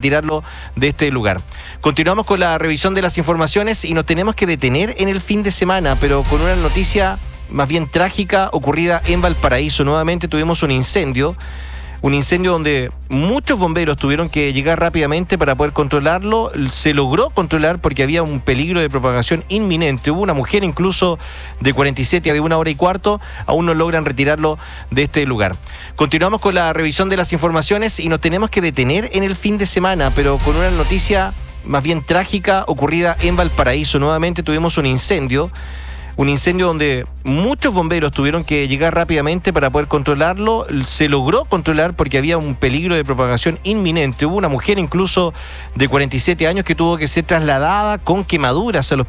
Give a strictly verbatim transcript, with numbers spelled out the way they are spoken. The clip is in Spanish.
retirarlo de este lugar. Continuamos con la revisión de las informaciones y nos tenemos que detener en el fin de semana, pero con una noticia más bien trágica ocurrida en Valparaíso. Nuevamente tuvimos un incendio. Un incendio donde muchos bomberos tuvieron que llegar rápidamente para poder controlarlo. Se logró controlar porque había un peligro de propagación inminente. Hubo una mujer incluso de cuarenta y siete, de una hora y cuarto. Aún no logran retirarlo de este lugar. Continuamos con la revisión de las informaciones y nos tenemos que detener en el fin de semana, pero con una noticia más bien trágica ocurrida en Valparaíso. Nuevamente tuvimos un incendio. Un incendio donde muchos bomberos tuvieron que llegar rápidamente para poder controlarlo. Se logró controlar porque había un peligro de propagación inminente. Hubo una mujer incluso de cuarenta y siete años que tuvo que ser trasladada con quemaduras al hospital.